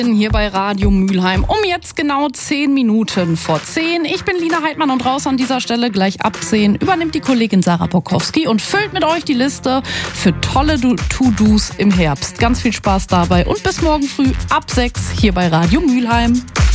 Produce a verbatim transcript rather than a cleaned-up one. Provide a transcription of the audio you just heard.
Hier bei Radio Mülheim um jetzt genau zehn Minuten vor zehn. Ich bin Lina Heidmann und raus an dieser Stelle. Gleich ab zehn übernimmt die Kollegin Sarah Bokowski und füllt mit euch die Liste für tolle To-Dos im Herbst. Ganz viel Spaß dabei und bis morgen früh ab sechs hier bei Radio Mülheim.